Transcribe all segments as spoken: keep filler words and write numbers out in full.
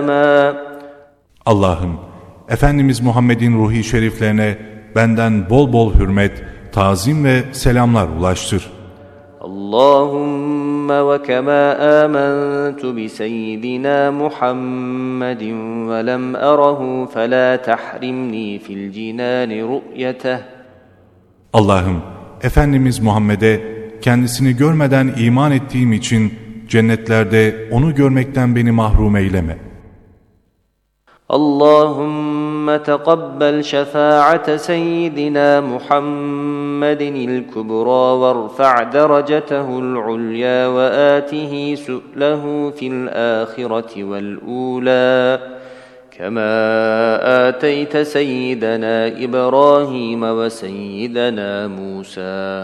Allah'ım, Efendimiz Muhammed'in ruhi şeriflerine benden bol bol hürmet, tazim ve selamlar ulaştır. Allahümme ve kema âmentu bi seyyidina Muhammedin ve lem erahu felâ tahrimni fil cinâni ru'yeteh. Allah'ım, Efendimiz Muhammed'e kendisini görmeden iman ettiğim için cennetlerde onu görmekten beni mahrum eyleme. Allahümme teqabbel şefâ'ate seyyidina Muhammedinil kubra ve rfa' derecetehul ulya ve âtihi su'lehu fil âhireti vel ûlâ kema âteyte seyyidina İbrahim ve seyyidina Musa.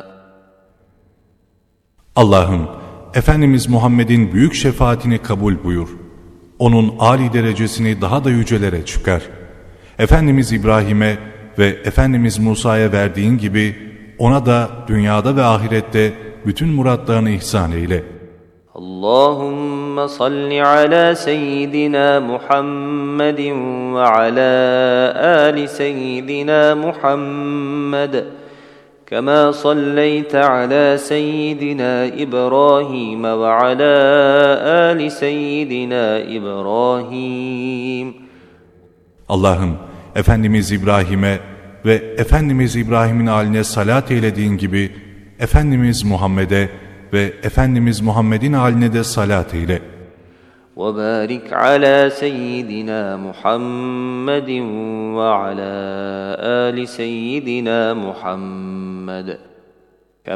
Allah'ım, Efendimiz Muhammed'in büyük şefaatini kabul buyur. Onun âli derecesini daha da yücelere çıkar. Efendimiz İbrahim'e ve Efendimiz Musa'ya verdiğin gibi ona da dünyada ve ahirette bütün muratlarını ihsan eyle. Allahümme salli ala seyyidina Muhammedin ve ala ali seyyidina Muhammed كما صليت على سيدنا إبراهيم وعلى آل سيدنا إبراهيم. Allah'ım, Efendimiz İbrahim'e ve Efendimiz İbrahim'in haline salat eylediğin gibi Efendimiz Muhammed'e ve Efendimiz Muhammed'in haline de salat eyle. وَبَارِكْ عَلَى سَيِّدِنَا مُحَمَّدٍ وَعَلَى آلِ سَيِّدِنَا مُحَمَّدٍ